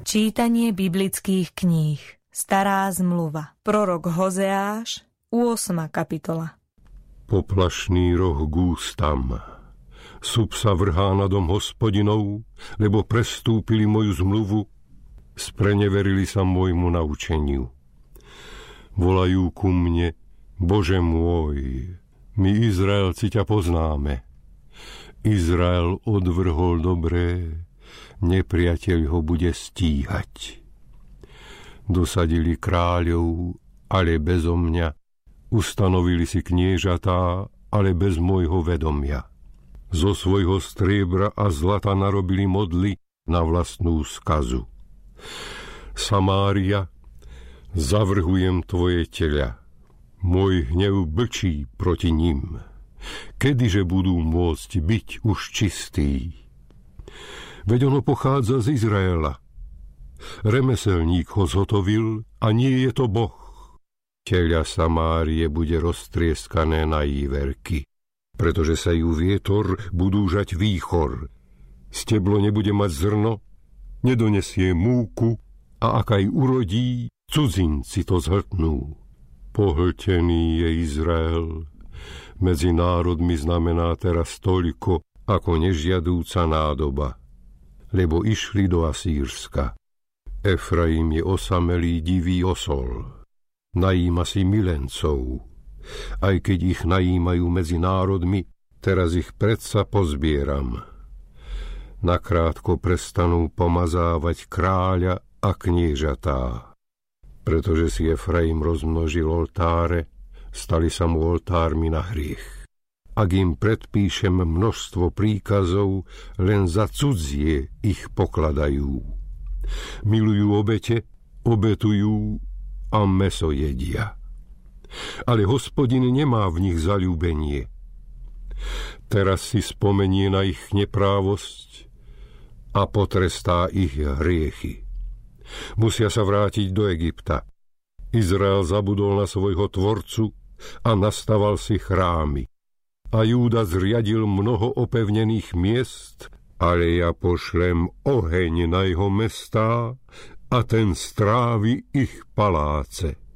Čítanie biblických kníh. Stará zmluva. Prorok Hozeáš, 8. kapitola. Poplašný roh k ústam. Súp sa vrhá na dom Hospodinov, lebo prestúpili moju zmluvu, spreneverili sa môjmu naučeniu. Volajú ku mne: Bože môj, my Izraelci ťa poznáme. Izrael odvrhol dobré, nepriateľ ho bude stíhať. Dosadili kráľov, ale bezo mňa. Ustanovili si kniežatá, ale bez môjho vedomia. Zo svojho striebra a zlata narobili modly na vlastnú skazu. Samária, zavrhujem tvoje teľa. Môj hnev blčí proti nim. Kedyže budú môcť byť už čistí? Veď ono pochádza z Izraela. Remeselník ho zhotovil a nie je to Boh. Teľa Samárie bude roztrieskané na výverky, pretože sa ju vietor budú žať výchor. Steblo nebude mať zrno, nedonesie múku a ak aj urodí, cudzinci to zhltnú. Pohltený je Izrael. Medzi národmi znamená teraz toľko ako nežiadúca nádoba, lebo išli do Asýrska. Efraim je osamelý divý osol. Najíma si milencov. Aj keď ich najímajú medzi národmi, teraz ich predsa pozbieram. Nakrátko prestanú pomazávať kráľa a kniežatá. Pretože si Efraim rozmnožil oltáre, stali sa mu oltármi na hriech. Ak im predpíšem množstvo príkazov, len za cudzie ich pokladajú. Milujú obete, obetujú a mäso jedia. Ale Hospodin nemá v nich zaľúbenie. Teraz si spomenie na ich neprávosť a potrestá ich hriechy. Musia sa vrátiť do Egypta. Izrael zabudol na svojho tvorcu a nastaval si chrámy. A Júda zriadil mnoho opevnených miest, ale ja pošlem oheň na jeho mestá a ten strávi ich paláce.